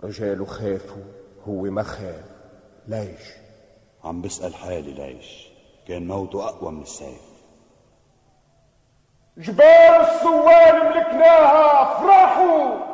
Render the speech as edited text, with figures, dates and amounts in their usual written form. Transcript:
رجاله خافوا، هو ما خاف. ليش؟ عم بسأل حالي ليش. كان موته أقوى من السيف. جبال الصوان ملكناها، افرحوا.